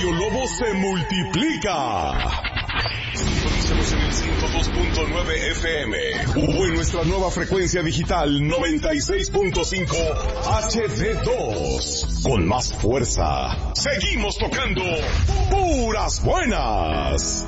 Radio Lobo se multiplica. Sintonízanos en el 102.9 FM o en nuestra nueva frecuencia digital 96.5 HD2. Con más fuerza, seguimos tocando puras buenas.